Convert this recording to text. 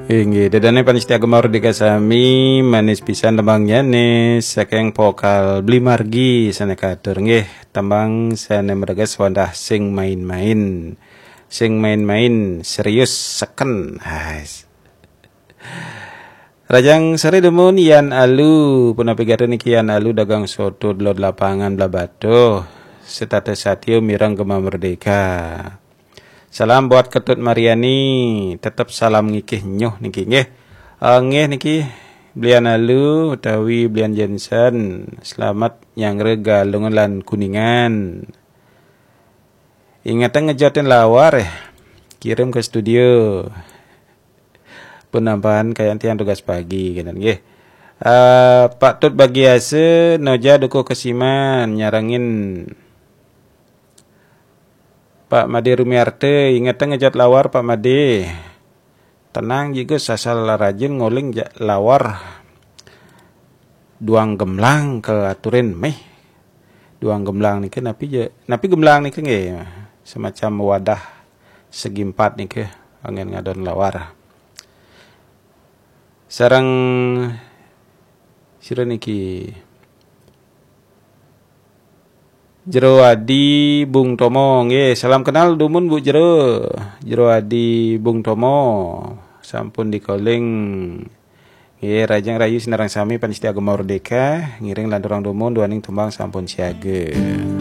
Inggih, dadane panitia gemar dikasami manis pisan tembangnya nih saking vokal beli margi sana katur nggih tembang sana meregas wandah sing main-main. Sing main-main serius seken. Rajang sari demun Yan Alu punapi gare niki Yan Alu dagang soto delod lapangan Blabato. Setata satyo mirang gema merdeka. Salam buat Ketut Mariani, tetap salam ngikih nyoh niki nggih. Nggih niki belian Alu utawi belian Jensen. Selamat nyangre Galungan lan Kuningan. Ingatan ngejotin lawar kirim ke studio. Penambahan kayak tiang tugas pagi gitu nggih. Pak Tut bagi ase noja duko kesiman nyarangin Pak Made Rumiarte ingatan ngejat lawar Pak Made. Tenang juga sasal rajin ngoling lawar duang gemlang ke aturin meh. Duang gemlang niki napi gemlang niki nggih semacam wadah segi empat niki angin ngadon lawar. Sarang sira niki Jero Adi Bung Tomo nggih salam kenal dumun Bu Jero Adi Bung Tomo sampun di calling nggih rajang rayu sinarang sami panitia Agama Merdeka ngiring lan durang dumun duaning tumbang sampun siaga.